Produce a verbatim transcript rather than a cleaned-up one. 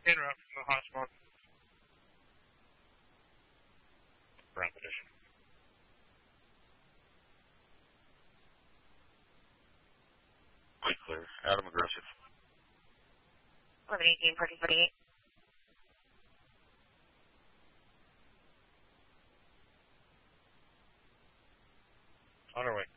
En route from the hotspot. Ground position. Quick clear. Adam aggressive. eleven eighteen, parking forty-eight. On our way.